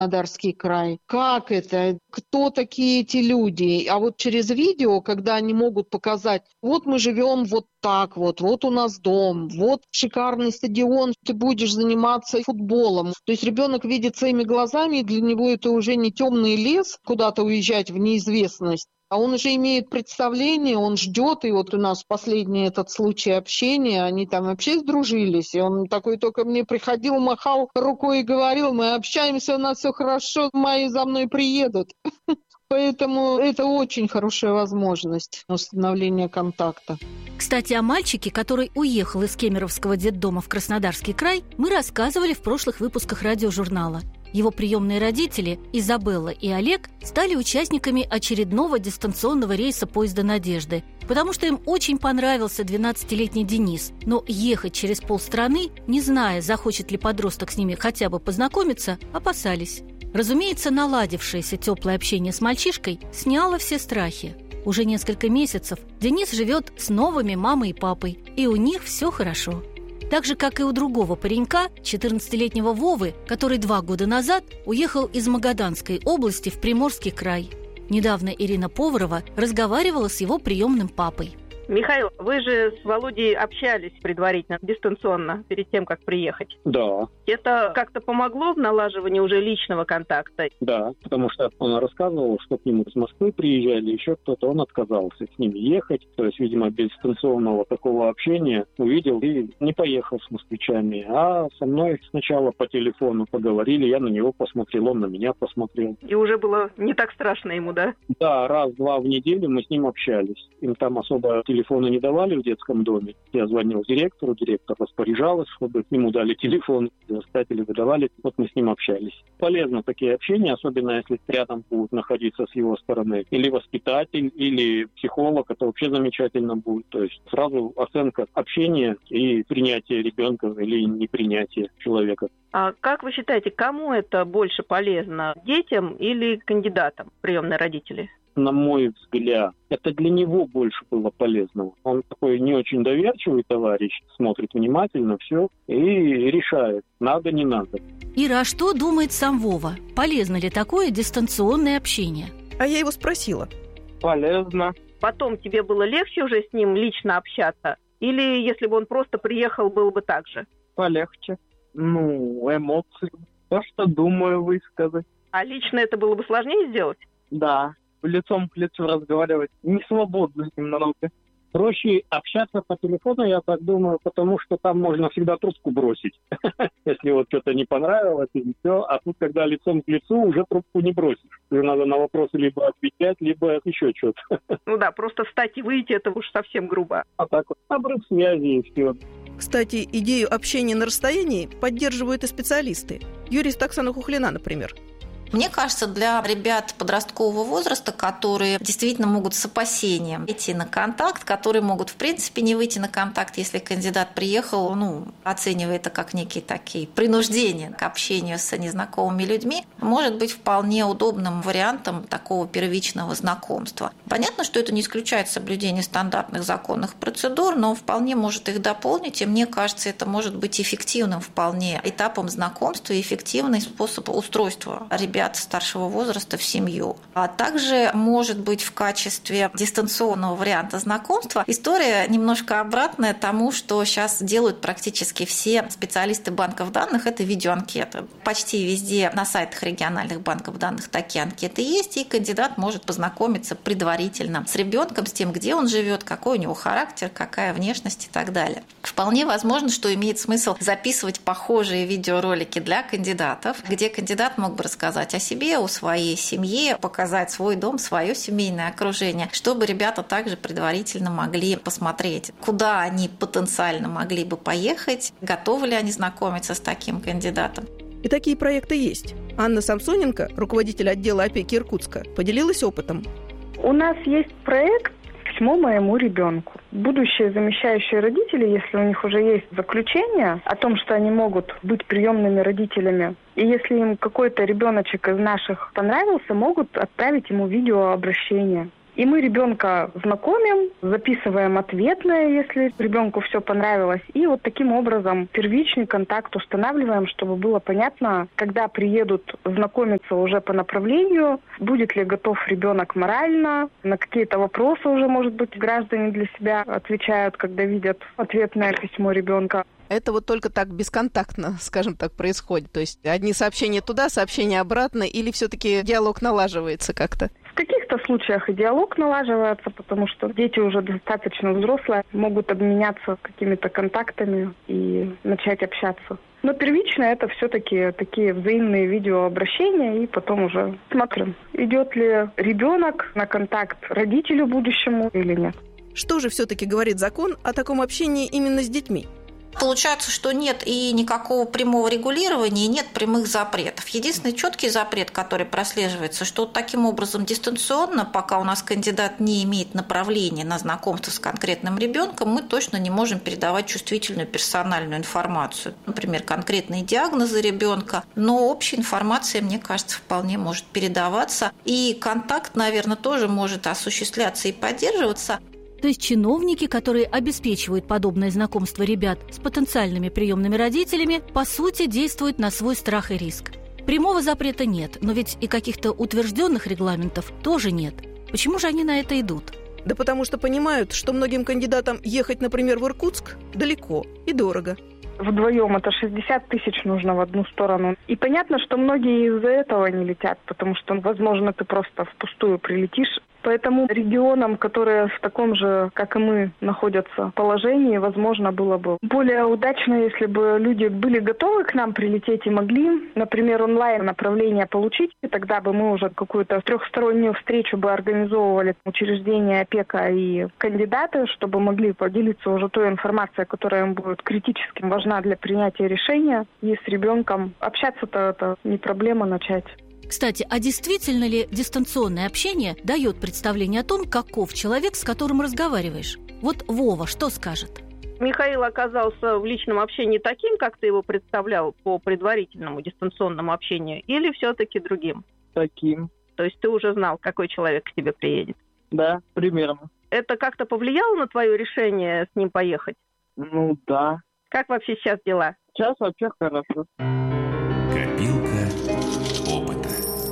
Краснодарский край. Как это? Кто такие эти люди? А вот через видео, когда они могут показать, вот мы живем вот так вот у нас дом, вот шикарный стадион, ты будешь заниматься футболом. То есть ребенок видит своими глазами, и для него это уже не темный лес, куда-то уезжать в неизвестность, а он уже имеет представление, он ждет, и вот у нас последний этот случай общения, они там вообще сдружились, и он такой только мне приходил, махал рукой и говорил, мы общаемся, у нас все хорошо, мои за мной приедут. Поэтому это очень хорошая возможность установления контакта. Кстати, о мальчике, который уехал из Кемеровского детдома в Краснодарский край, мы рассказывали в прошлых выпусках радиожурнала. Его приемные родители, Изабелла и Олег, стали участниками очередного дистанционного рейса поезда «Надежды», потому что им очень понравился 12-летний Денис. Но ехать через полстраны, не зная, захочет ли подросток с ними хотя бы познакомиться, опасались. Разумеется, наладившееся теплое общение с мальчишкой сняло все страхи. Уже несколько месяцев Денис живет с новыми мамой и папой, и у них все хорошо. Так же, как и у другого паренька, 14-летнего Вовы, который 2 года назад уехал из Магаданской области в Приморский край. Недавно Ирина Поварова разговаривала с его приемным папой. Михаил, вы же с Володей общались предварительно, дистанционно, перед тем, как приехать. Да. Это как-то помогло в налаживании уже личного контакта? Да, потому что он рассказывал, что к нему из Москвы приезжали, еще кто-то, он отказался с ними ехать. То есть, видимо, без дистанционного такого общения увидел и не поехал с москвичами. А со мной сначала по телефону поговорили, я на него посмотрел, он на меня посмотрел. И уже было не так страшно ему, да? Да, раз-два в неделю мы с ним общались. Им там особо телефона не давали в детском доме. Я звонил директору, директор распоряжалась, чтобы ему дали телефон, воспитатели выдавали, вот мы с ним общались. Полезно такие общения, особенно если рядом будут находиться с его стороны или воспитатель, или психолог, это вообще замечательно будет. То есть сразу оценка общения и принятие ребенка или непринятие человека. А как вы считаете, кому это больше полезно, детям или кандидатам в приемные родители? На мой взгляд, это для него больше было полезного. Он такой не очень доверчивый товарищ, смотрит внимательно все и решает, надо, не надо. Ира, а что думает сам Вова? Полезно ли такое дистанционное общение? А я его спросила. Полезно. Потом тебе было легче уже с ним лично общаться? Или если бы он просто приехал, было бы так же? Полегче. Эмоции. То, что думаю, высказать. А лично это было бы сложнее сделать? Да. Лицом к лицу разговаривать не свободно немного. Проще общаться по телефону, я так думаю, потому что там можно всегда трубку бросить. Если вот что-то не понравилось, и все. А тут, когда лицом к лицу, уже трубку не бросишь. Уже надо на вопросы либо отвечать, либо еще что-то. Ну да, просто встать и выйти, это уж совсем грубо. А так вот, обрыв связи и все. Кстати, идею общения на расстоянии поддерживают и специалисты. Юрист Оксана Хухлина, например. Мне кажется, для ребят подросткового возраста, которые действительно могут с опасением идти на контакт, которые могут, в принципе, не выйти на контакт, если кандидат приехал, оценивая это как некие такие принуждения к общению с незнакомыми людьми, может быть вполне удобным вариантом такого первичного знакомства. Понятно, что это не исключает соблюдение стандартных законных процедур, но вполне может их дополнить, и мне кажется, это может быть эффективным вполне этапом знакомства и эффективный способ устройства ребят старшего возраста в семью. А также может быть в качестве дистанционного варианта знакомства история немножко обратная тому, что сейчас делают практически все специалисты банков данных, это видеоанкеты. Почти везде на сайтах региональных банков данных такие анкеты есть, и кандидат может познакомиться предварительно с ребенком, с тем, где он живет, какой у него характер, какая внешность и так далее. Вполне возможно, что имеет смысл записывать похожие видеоролики для кандидатов, где кандидат мог бы рассказать о себе, о своей семье, показать свой дом, свое семейное окружение, чтобы ребята также предварительно могли посмотреть, куда они потенциально могли бы поехать, готовы ли они знакомиться с таким кандидатом. И такие проекты есть. Анна Самсоненко, руководитель отдела опеки Иркутска, поделилась опытом. У нас есть проект «Письмо моему ребенку». Будущие замещающие родители, если у них уже есть заключение о том, что они могут быть приемными родителями, и если им какой-то ребеночек из наших понравился, могут отправить ему видеообращение. И мы ребенка знакомим, записываем ответное, если ребенку все понравилось. И вот таким образом первичный контакт устанавливаем, чтобы было понятно, когда приедут знакомиться уже по направлению, будет ли готов ребенок морально, на какие-то вопросы уже, может быть, граждане для себя отвечают, когда видят ответное письмо ребенка. Это вот только так бесконтактно, скажем так, происходит? То есть одни сообщения туда, сообщения обратно, или все-таки диалог налаживается как-то? В каких-то случаях и диалог налаживается, потому что дети уже достаточно взрослые, могут обменяться какими-то контактами и начать общаться. Но первично это все-таки такие взаимные видеообращения, и потом уже смотрим, идет ли ребенок на контакт родителю будущему или нет. Что же все-таки говорит закон о таком общении именно с детьми? Получается, что нет и никакого прямого регулирования, и нет прямых запретов. Единственный четкий запрет, который прослеживается, что вот таким образом дистанционно, пока у нас кандидат не имеет направления на знакомство с конкретным ребенком, мы точно не можем передавать чувствительную персональную информацию, например, конкретные диагнозы ребенка, но общая информация, мне кажется, вполне может передаваться, и контакт, наверное, тоже может осуществляться и поддерживаться. То есть чиновники, которые обеспечивают подобное знакомство ребят с потенциальными приемными родителями, по сути, действуют на свой страх и риск. Прямого запрета нет, но ведь и каких-то утвержденных регламентов тоже нет. Почему же они на это идут? Да потому что понимают, что многим кандидатам ехать, например, в Иркутск далеко и дорого. Вдвоем это 60 тысяч нужно в одну сторону. И понятно, что многие из-за этого не летят, потому что, возможно, ты просто впустую прилетишь. Поэтому регионам, которые в таком же, как и мы, находятся положении, возможно, было бы более удачно, если бы люди были готовы к нам прилететь и могли, например, онлайн направление получить, и тогда бы мы уже какую-то трехстороннюю встречу бы организовывали учреждения опека и кандидаты, чтобы могли поделиться уже той информацией, которая им будет критически важна для принятия решения. И с ребенком общаться-то это не проблема начать. Кстати, а действительно ли дистанционное общение дает представление о том, каков человек, с которым разговариваешь? Вот Вова что скажет? Михаил оказался в личном общении таким, как ты его представлял по предварительному дистанционному общению, или все-таки другим? Таким. То есть ты уже знал, какой человек к тебе приедет? Да, примерно. Это как-то повлияло на твое решение с ним поехать? Ну да. Как вообще сейчас дела? Сейчас вообще хорошо. Копилка опыта.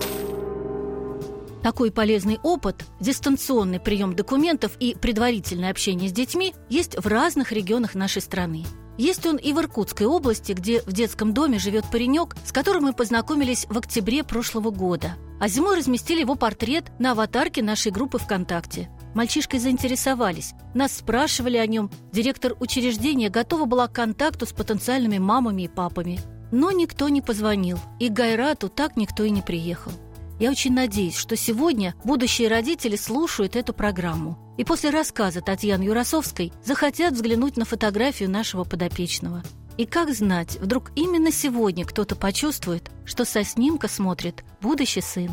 Такой полезный опыт, дистанционный прием документов и предварительное общение с детьми есть в разных регионах нашей страны. Есть он и в Иркутской области, где в детском доме живет паренек, с которым мы познакомились в октябре прошлого года. А зимой разместили его портрет на аватарке нашей группы ВКонтакте. Мальчишкой заинтересовались, нас спрашивали о нем. Директор учреждения готова была к контакту с потенциальными мамами и папами. Но никто не позвонил, и к Гайрату так никто и не приехал. Я очень надеюсь, что сегодня будущие родители слушают эту программу и после рассказа Татьяны Юрасовской захотят взглянуть на фотографию нашего подопечного. И как знать, вдруг именно сегодня кто-то почувствует, что со снимка смотрит будущий сын.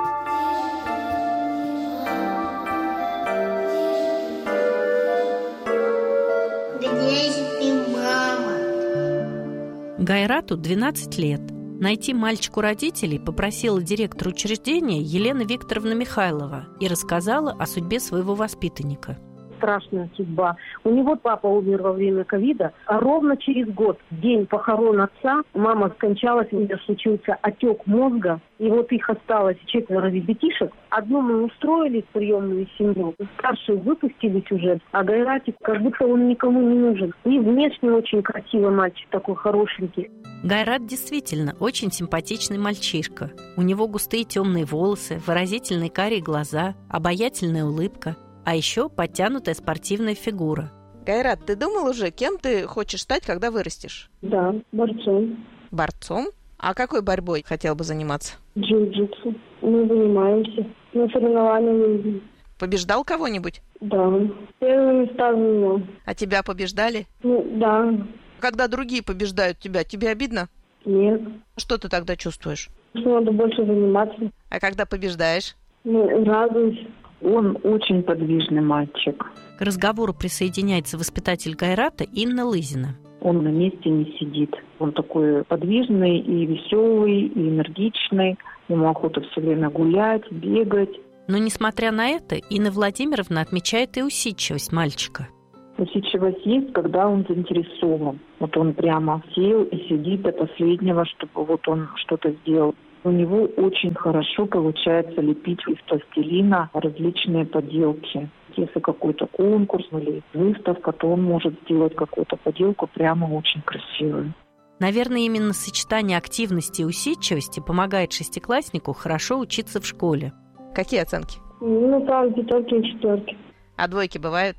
Гайрату 12 лет. Найти мальчику родителей попросила директор учреждения Елена Викторовна Михайлова и рассказала о судьбе своего воспитанника. Страшная судьба. У него папа умер во время ковида, а ровно через год, в день похорон отца, мама скончалась, у нее случился отек мозга, и вот их осталось 4 ребятишек. Одну мы устроили в приемную семью, старшие выпустились уже, а Гайратик, как будто он никому не нужен. И внешне очень красивый мальчик, такой хорошенький. Гайрат действительно очень симпатичный мальчишка. У него густые темные волосы, выразительные карие глаза, обаятельная улыбка. А еще подтянутая спортивная фигура. Гайрат, ты думал уже, кем ты хочешь стать, когда вырастешь? Да, борцом. Борцом? А какой борьбой хотел бы заниматься? Джиу-джитсу. Мы занимаемся. На соревнованиях. Побеждал кого-нибудь? Да. Первые места занимал. А тебя побеждали? Ну, да. Когда другие побеждают тебя, тебе обидно? Нет. Что ты тогда чувствуешь? Что надо больше заниматься. А когда побеждаешь? Ну, радуюсь. Он очень подвижный мальчик. К разговору присоединяется воспитатель Гайрата Инна Лызина. Он на месте не сидит. Он такой подвижный и веселый, и энергичный. Ему охота все время гулять, бегать. Но, несмотря на это, Инна Владимировна отмечает и усидчивость мальчика. Усидчивость есть, когда он заинтересован. Вот он прямо сел и сидит до последнего, чтобы вот он что-то сделал. У него очень хорошо получается лепить из пластилина различные поделки. Если какой-то конкурс или выставка, то он может сделать какую-то поделку прямо очень красивую. Наверное, именно сочетание активности и усидчивости помогает шестикласснику хорошо учиться в школе. Какие оценки? Там пятерки и четверки. А двойки бывают?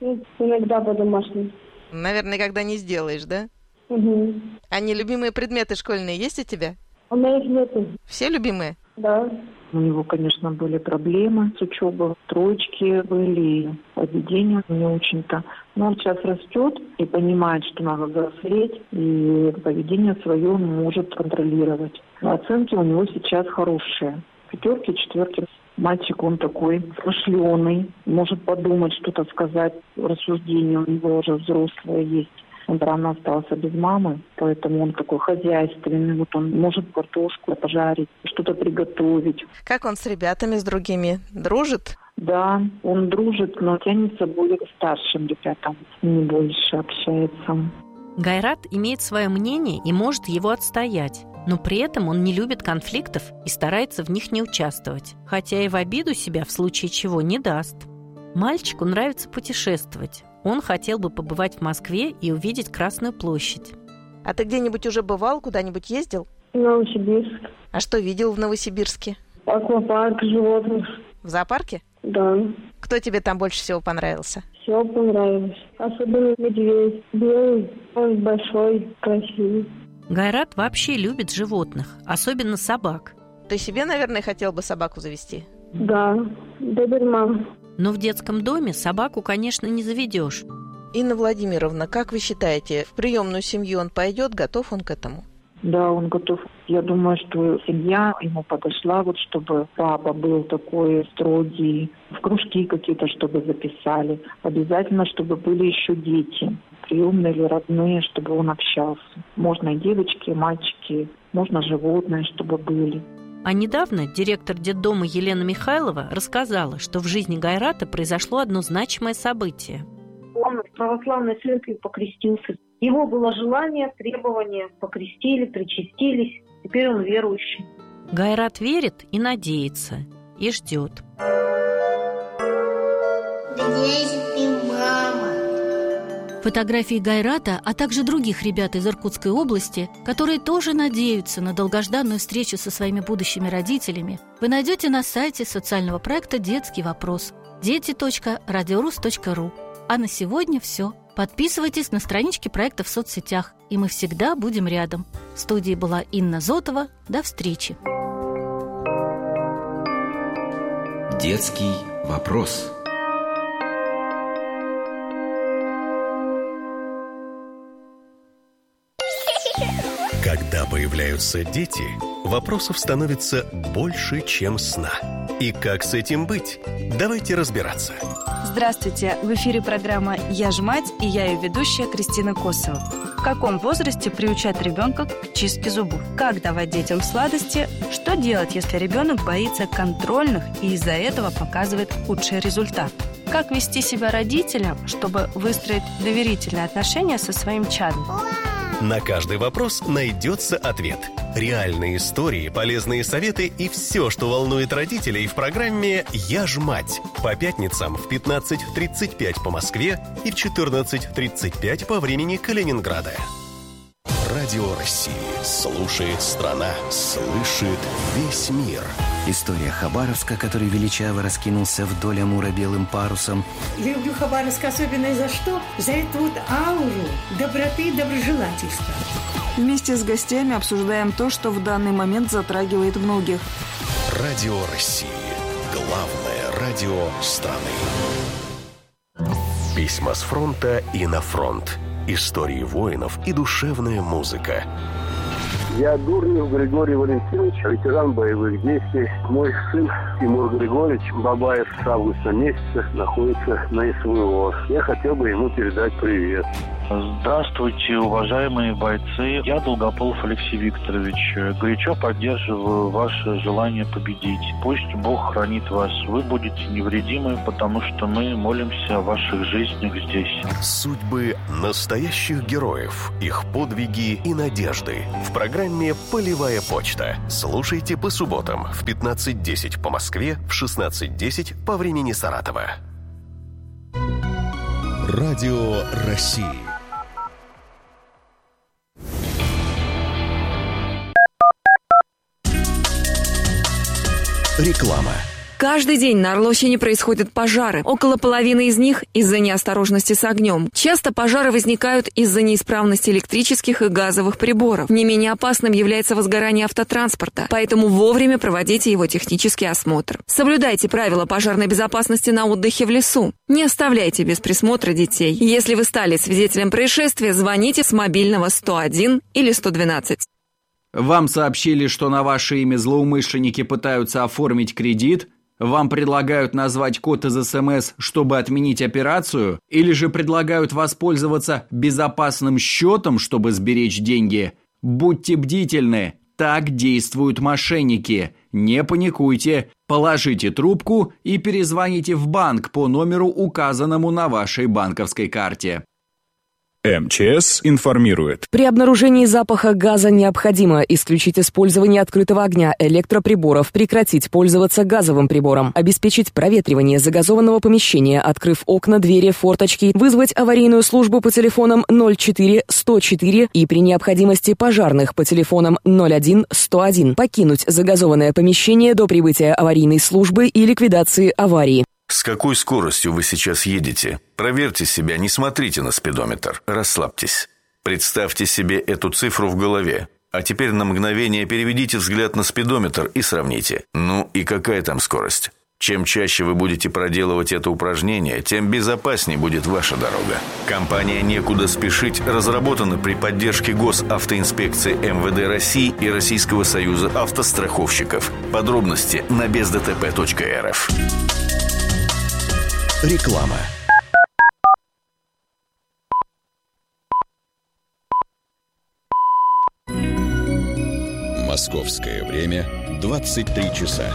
Иногда по домашнему. Наверное, никогда не сделаешь, да? Угу. А нелюбимые предметы школьные есть у тебя? У меня их нету. Все любимые? Да. У него, конечно, были проблемы с учебой. Троечки были, поведение не очень-то. Но он сейчас растет и понимает, что надо взрослеть, и поведение свое он может контролировать. Но оценки у него сейчас хорошие. Пятерки, четверки. Мальчик, он такой смышленый, может подумать, что-то сказать, рассуждение у него уже взрослое есть. Он рано остался без мамы, поэтому он такой хозяйственный. Вот он может картошку пожарить, что-то приготовить. Как он с ребятами, с другими? Дружит? Да, он дружит, но тянется более к старшим ребятам. С ними больше общается. Гайрат имеет свое мнение и может его отстоять. Но при этом он не любит конфликтов и старается в них не участвовать, хотя и в обиду себя в случае чего не даст. Мальчику нравится путешествовать. Он хотел бы побывать в Москве и увидеть Красную площадь. А ты где-нибудь уже бывал, куда-нибудь ездил? В Новосибирск. А что видел в Новосибирске? Аквапарк животных. В зоопарке? Да. Кто тебе там больше всего понравился? Все понравилось. Особенно медведь. Белый, он большой, красивый. Гайрат вообще любит животных, особенно собак. Ты себе, наверное, хотел бы собаку завести? Да, доберман. Но в детском доме собаку, конечно, не заведешь. Инна Владимировна, как вы считаете, в приемную семью он пойдет, готов он к этому? Да, он готов. Я думаю, что семья ему подошла, вот чтобы папа был такой строгий, в кружки какие-то, чтобы записали. Обязательно, чтобы были еще дети, приемные или родные, чтобы он общался. Можно и девочки, и мальчики, можно животные, чтобы были. А недавно директор детдома Елена Михайлова рассказала, что в жизни Гайрата произошло одно значимое событие. Он в православной церкви покрестился. Его было желание, требование, покрестили, причастились. Теперь он верующий. Гайрат верит и надеется, и ждет. Где же ты, мама? Фотографии Гайрата, а также других ребят из Иркутской области, которые тоже надеются на долгожданную встречу со своими будущими родителями, вы найдете на сайте социального проекта «Детский вопрос» дети.радиорус.ру. А на сегодня все. Подписывайтесь на странички проекта в соцсетях, и мы всегда будем рядом. В студии была Инна Зотова. До встречи. Детский вопрос. Когда появляются дети, вопросов становится больше, чем сна. И как с этим быть? Давайте разбираться. Здравствуйте! В эфире программа «Я ж мать» и я ее ведущая Кристина Косова. В каком возрасте приучать ребенка к чистке зубов? Как давать детям сладости? Что делать, если ребенок боится контрольных и из-за этого показывает худший результат? Как вести себя родителям, чтобы выстроить доверительные отношения со своим чадом? На каждый вопрос найдется ответ. Реальные истории, полезные советы и все, что волнует родителей в программе «Я ж мать» по пятницам в 15:35 по Москве и в 14:35 по времени Калининграда. Радио России. Слушает страна. Слышит весь мир. История Хабаровска, который величаво раскинулся вдоль Амура белым парусом. Люблю Хабаровск особенно за что? За эту вот ауру доброты и доброжелательства. Вместе с гостями обсуждаем то, что в данный момент затрагивает многих. Радио России. Главное радио страны. Письма с фронта и на фронт. Истории воинов и душевная музыка. Я Дурнев Григорий Валентинович, ветеран боевых действий. Мой сын Тимур Григорьевич Бабаев с августа месяца находится на СВО. Я хотел бы ему передать привет. Здравствуйте, уважаемые бойцы. Я Долгополов Алексей Викторович. Горячо поддерживаю ваше желание победить. Пусть Бог хранит вас. Вы будете невредимы, потому что мы молимся о ваших жизнях здесь. Судьбы настоящих героев, их подвиги и надежды. В программе «Полевая почта». Слушайте по субботам в 15:10 по Москве, в 16:10 по времени Саратова. Радио России. Реклама. Каждый день на Орловщине происходят пожары. Около половины из них из-за неосторожности с огнем. Часто пожары возникают из-за неисправности электрических и газовых приборов. Не менее опасным является возгорание автотранспорта, поэтому вовремя проводите его технический осмотр. Соблюдайте правила пожарной безопасности на отдыхе в лесу. Не оставляйте без присмотра детей. Если вы стали свидетелем происшествия, звоните с мобильного 101 или 112. Вам сообщили, что на ваше имя злоумышленники пытаются оформить кредит? Вам предлагают назвать код из СМС, чтобы отменить операцию? Или же предлагают воспользоваться безопасным счетом, чтобы сберечь деньги? Будьте бдительны, так действуют мошенники. Не паникуйте, положите трубку и перезвоните в банк по номеру, указанному на вашей банковской карте. МЧС информирует. При обнаружении запаха газа необходимо исключить использование открытого огня, электроприборов, прекратить пользоваться газовым прибором, обеспечить проветривание загазованного помещения, открыв окна, двери, форточки, вызвать аварийную службу по телефонам 04 104 и при необходимости пожарных по телефонам 01 101, покинуть загазованное помещение до прибытия аварийной службы и ликвидации аварии. С какой скоростью вы сейчас едете? Проверьте себя, не смотрите на спидометр. Расслабьтесь. Представьте себе эту цифру в голове. А теперь на мгновение переведите взгляд на спидометр и сравните. Ну и какая там скорость? Чем чаще вы будете проделывать это упражнение, тем безопаснее будет ваша дорога. Компания «Некуда спешить» разработана при поддержке Госавтоинспекции МВД России и Российского союза автостраховщиков. Подробности на бездтп.рф. Реклама. Московское время 23 часа.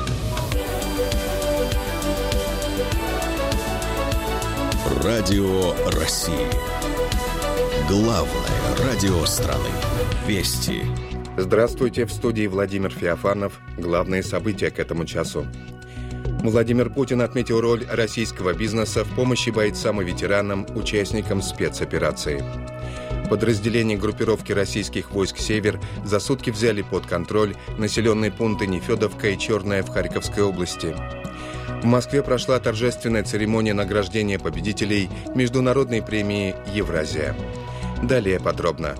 Радио России. Главное радио страны. Вести. Здравствуйте, в студии Владимир Феофанов. Главные события к этому часу. Владимир Путин отметил роль российского бизнеса в помощи бойцам и ветеранам, участникам спецоперации. Подразделения группировки российских войск «Север» за сутки взяли под контроль населенные пункты Нефедовка и Черная в Харьковской области. В Москве прошла торжественная церемония награждения победителей международной премии «Евразия». Далее подробно.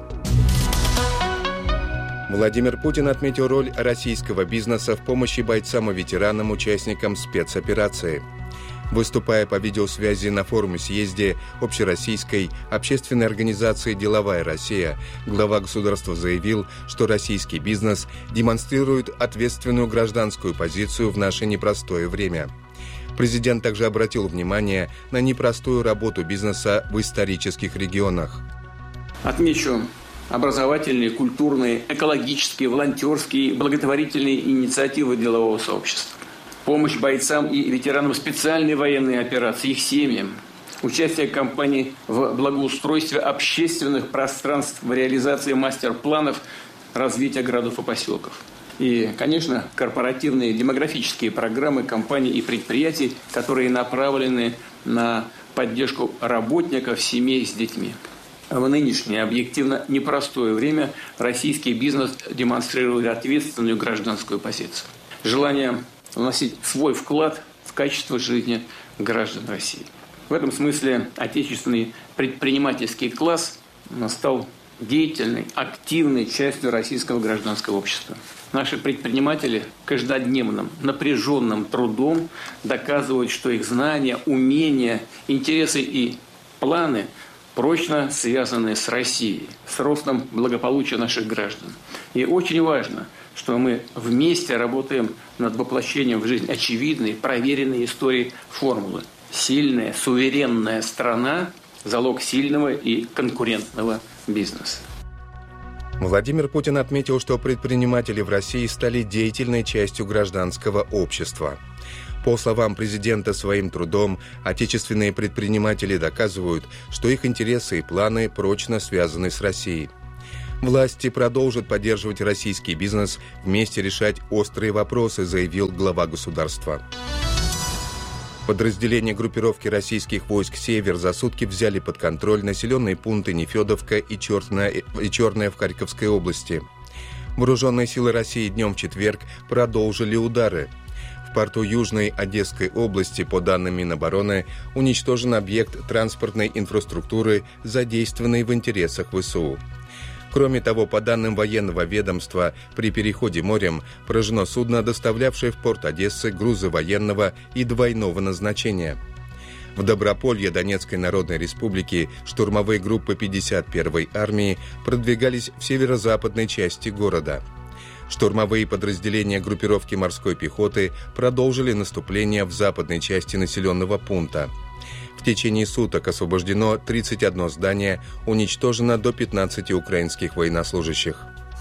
Владимир Путин отметил роль российского бизнеса в помощи бойцам и ветеранам, участникам спецоперации. Выступая по видеосвязи на форуме-съезде Общероссийской общественной организации «Деловая Россия», глава государства заявил, что российский бизнес демонстрирует ответственную гражданскую позицию в наше непростое время. Президент также обратил внимание на непростую работу бизнеса в исторических регионах. Отмечу образовательные, культурные, экологические, волонтерские, благотворительные инициативы делового сообщества. Помощь бойцам и ветеранам специальной военной операции, их семьям. Участие компаний в благоустройстве общественных пространств, в реализации мастер-планов развития городов и поселков. И, конечно, корпоративные демографические программы компаний и предприятий, которые направлены на поддержку работников, семей с детьми. В нынешнее объективно непростое время российский бизнес демонстрирует ответственную гражданскую позицию. Желание вносить свой вклад в качество жизни граждан России. В этом смысле отечественный предпринимательский класс стал деятельной, активной частью российского гражданского общества. Наши предприниматели каждодневным, напряженным трудом доказывают, что их знания, умения, интересы и планы прочно связаны с Россией, с ростом благополучия наших граждан. И очень важно, что мы вместе работаем над воплощением в жизнь очевидной, проверенной истории формулы. Сильная, суверенная страна залог сильного и конкурентного бизнеса. Владимир Путин отметил, что предприниматели в России стали деятельной частью гражданского общества. По словам президента, своим трудом отечественные предприниматели доказывают, что их интересы и планы прочно связаны с Россией. Власти продолжат поддерживать российский бизнес, вместе решать острые вопросы, заявил глава государства. Подразделения группировки российских войск «Север» за сутки взяли под контроль населенные пункты Нефедовка и Черная в Харьковской области. Вооруженные силы России днем в четверг продолжили удары. В порту Южной Одесской области, по данным Минобороны, уничтожен объект транспортной инфраструктуры, задействованный в интересах ВСУ. Кроме того, по данным военного ведомства, при переходе морем поражено судно, доставлявшее в порт Одессы грузы военного и двойного назначения. В Доброполье Донецкой Народной Республики штурмовые группы 51-й армии продвигались в северо-западной части города. Штурмовые подразделения группировки морской пехоты продолжили наступление в западной части населенного пункта. В течение суток освобождено 31 здание, уничтожено до 15 украинских военнослужащих.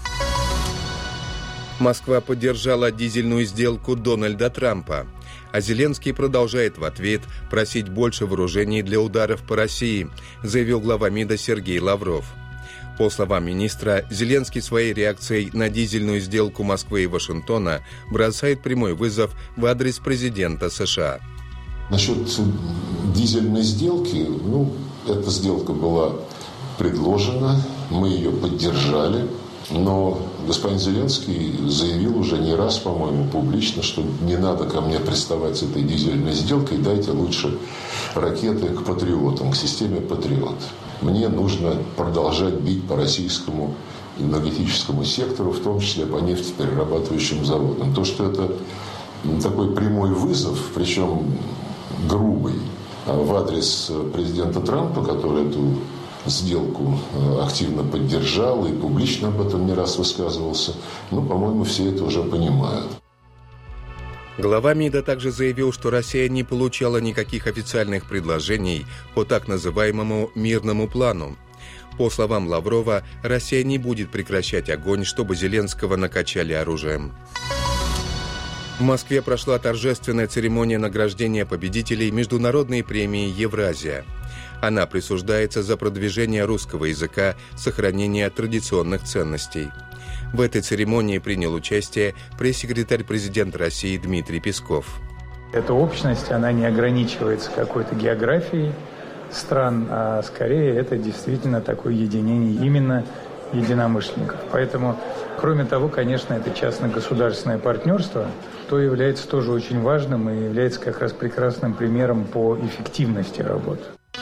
Москва поддержала дизельную сделку Дональда Трампа, а Зеленский продолжает в ответ просить больше вооружений для ударов по России, заявил глава МИДа Сергей Лавров. По словам министра, Зеленский своей реакцией на дизельную сделку Москвы и Вашингтона бросает прямой вызов в адрес президента США. Насчет дизельной сделки, эта сделка была предложена, мы ее поддержали, но господин Зеленский заявил уже не раз, по-моему, публично, что не надо ко мне приставать с этой дизельной сделкой, дайте лучше ракеты к патриотам, к системе «Патриот». Мне нужно продолжать бить по российскому энергетическому сектору, в том числе по нефтеперерабатывающим заводам. То, что это такой прямой вызов, причем грубый, в адрес президента Трампа, который эту сделку активно поддержал и публично об этом не раз высказывался, по-моему, все это уже понимают. Глава МИДа также заявил, что Россия не получала никаких официальных предложений по так называемому «мирному плану». По словам Лаврова, Россия не будет прекращать огонь, чтобы Зеленского накачали оружием. В Москве прошла торжественная церемония награждения победителей международной премии «Евразия». Она присуждается за продвижение русского языка, сохранение традиционных ценностей. В этой церемонии принял участие пресс-секретарь президента России Дмитрий Песков. Эта общность, она не ограничивается какой-то географией стран, а скорее это действительно такое единение именно единомышленников. Поэтому, кроме того, конечно, это частно-государственное партнерство, что является тоже очень важным и является как раз прекрасным примером по эффективности работы.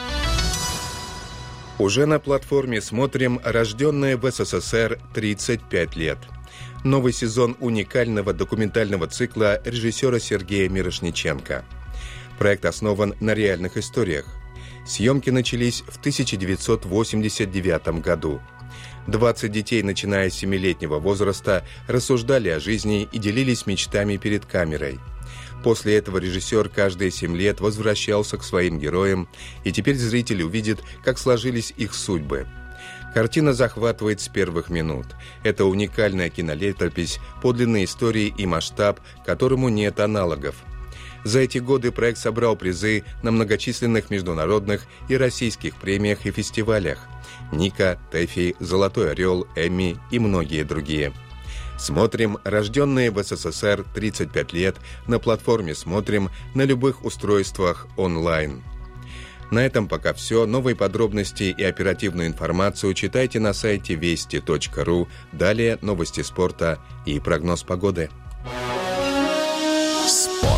Уже на платформе смотрим «Рожденная в СССР 35 лет». Новый сезон уникального документального цикла режиссера Сергея Мирошниченко. Проект основан на реальных историях. Съемки начались в 1989 году. 20 детей, начиная с 7-летнего возраста, рассуждали о жизни и делились мечтами перед камерой. После этого режиссер каждые 7 лет возвращался к своим героям, и теперь зритель увидит, как сложились их судьбы. Картина захватывает с первых минут. Это уникальная кинолетопись, подлинные истории и масштаб, которому нет аналогов. За эти годы проект собрал призы на многочисленных международных и российских премиях и фестивалях. «Ника», «ТЭФИ», «Золотой орел», «Эмми» и многие другие. Смотрим «Рожденные в СССР 35 лет» на платформе «Смотрим» на любых устройствах онлайн. На этом пока все. Новые подробности и оперативную информацию читайте на сайте вести.ру. Далее новости спорта и прогноз погоды. Спорт.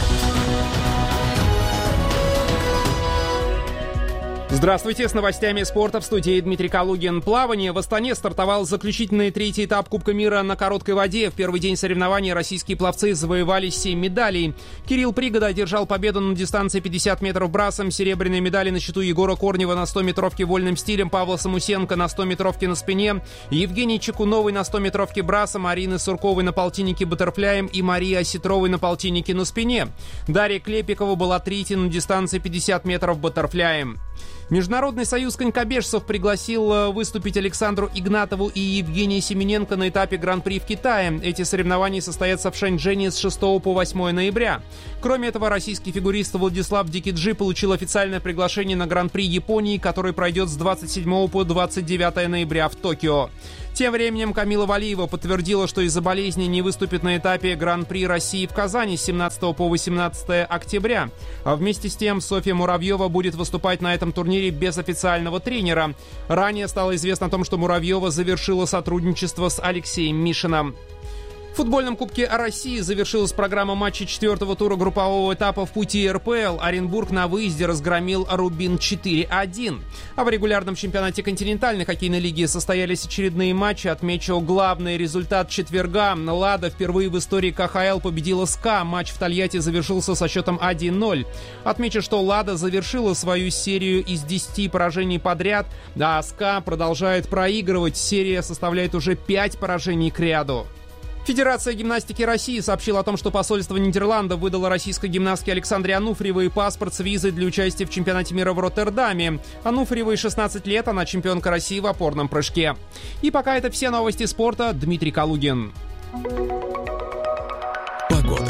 Здравствуйте, с новостями спорта в студии Дмитрий Калугин. Плавание. В Астане стартовал заключительный третий этап Кубка мира на короткой воде. В первый день соревнований российские пловцы завоевали 7 медалей. Кирилл Пригода одержал победу на дистанции 50 метров брасом. Серебряные медали на счету Егора Корнева на 100-метровке вольным стилем, Павла Самусенко на 100-метровке на спине, Евгений Чекуновой на 100-метровке брасом, Арины Сурковой на полтиннике баттерфляем и Марии Осетровой на полтиннике на спине. Дарья Клепикова была третьей на дистанции 50 метров баттерфляем. Международный союз конькобежцев пригласил выступить Александру Игнатову и Евгения Семененко на этапе Гран-при в Китае. Эти соревнования состоятся в Шэньчжэне с 6 по 8 ноября. Кроме этого, российский фигурист Владислав Дикиджи получил официальное приглашение на Гран-при Японии, который пройдет с 27 по 29 ноября в Токио. Тем временем Камила Валиева подтвердила, что из-за болезни не выступит на этапе Гран-при России в Казани с 17 по 18 октября. А вместе с тем Софья Муравьева будет выступать на этом турнире без официального тренера. Ранее стало известно о том, что Муравьева завершила сотрудничество с Алексеем Мишиным. В футбольном Кубке России завершилась программа матчей 4-го тура группового этапа в пути РПЛ. Оренбург на выезде разгромил Рубин 4-1. А в регулярном чемпионате континентальной хоккейной лиги состоялись очередные матчи. Отмечу главный результат четверга. «Лада» впервые в истории КХЛ победила СКА. Матч в Тольятти завершился со счетом 1-0. Отмечу, что «Лада» завершила свою серию из 10 поражений подряд, а СКА продолжает проигрывать. Серия составляет уже 5 поражений к ряду. Федерация гимнастики России сообщила о том, что посольство Нидерландов выдало российской гимнастке Александре Ануфриевой паспорт с визой для участия в чемпионате мира в Роттердаме. Ануфриевой 16 лет, она чемпионка России в опорном прыжке. И пока это все новости спорта. Дмитрий Калугин. Погода.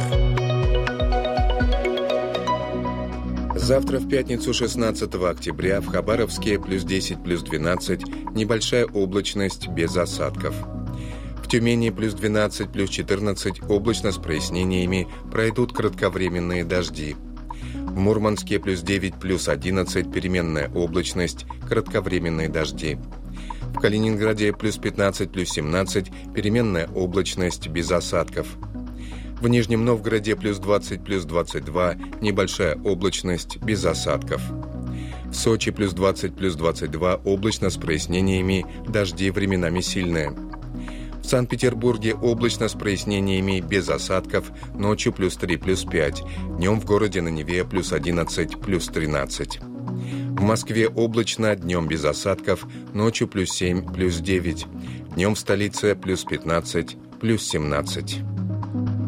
Завтра в пятницу 16 октября в Хабаровске плюс 10, плюс 12, небольшая облачность без осадков. В Тюмени плюс 12, плюс 14, облачно с прояснениями, пройдут кратковременные дожди. В Мурманске плюс 9, плюс 11, переменная облачность, кратковременные дожди. В Калининграде плюс 15, плюс 17, переменная облачность, без осадков. В Нижнем Новгороде плюс 20, плюс 22, небольшая облачность, без осадков. В Сочи плюс 20, плюс 22, облачно с прояснениями, дожди временами сильные. В Санкт-Петербурге облачно с прояснениями, без осадков, ночью плюс 3, плюс 5, днем в городе на Неве плюс 11, плюс 13. В Москве облачно, днем без осадков, ночью плюс 7, плюс 9, днем в столице плюс 15, плюс 17.